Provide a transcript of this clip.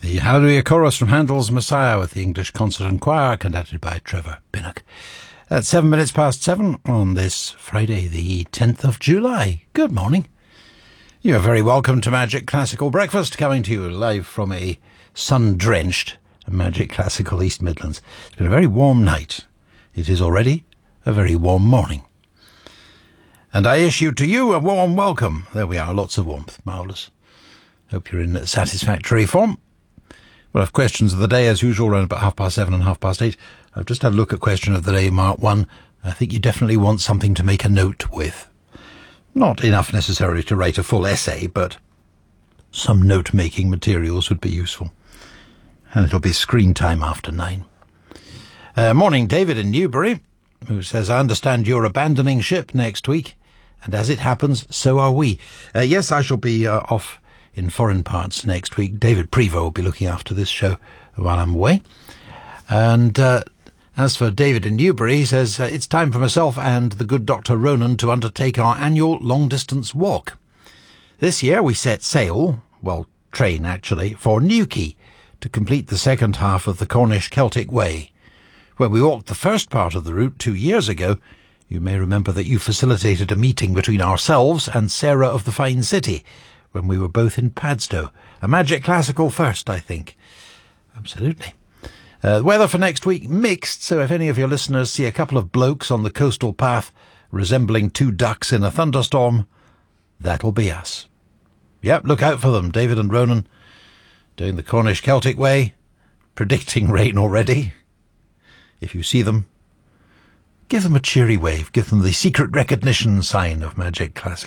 The Hallelujah Chorus from Handel's Messiah with the English Concert and Choir conducted by Trevor Pinnock. At 7 minutes past 7 on this Friday, the 10th of July. Good morning. You're very welcome to Magic Classical Breakfast, coming to you live from a sun-drenched Magic Classical East Midlands. It's been a very warm night. It is already a very warm morning. And I issue to you a warm welcome. There we are, lots of warmth. Marvellous. Hope you're in satisfactory form. We'll have questions of the day, as usual, around about 7:30 and 8:30. I've just had a look at question of the day, Mark 1. I think you definitely want something to make a note with. Not enough necessarily to write a full essay, but some note-making materials would be useful. And it'll be screen time after 9. Morning, David in Newbury, who says, I understand you're abandoning ship next week, and as it happens, so are we. Yes, I shall be off in foreign parts next week. David Prevost will be looking after this show while I'm away. And as for David in Newbury, he says, it's time for myself and the good Dr. Ronan to undertake our annual long-distance walk. This year we set sail, train actually, for Newquay to complete the second half of the Cornish Celtic Way. When we walked the first part of the route 2 years ago, you may remember that you facilitated a meeting between ourselves and Sarah of the Fine City, when we were both in Padstow. A Magic Classical first, I think. Absolutely. The weather for next week, mixed, so if any of your listeners see a couple of blokes on the coastal path resembling two ducks in a thunderstorm, that'll be us. Yep, look out for them. David and Ronan doing the Cornish Celtic Way, predicting rain already. If you see them, give them a cheery wave. Give them the secret recognition sign of Magic Classical.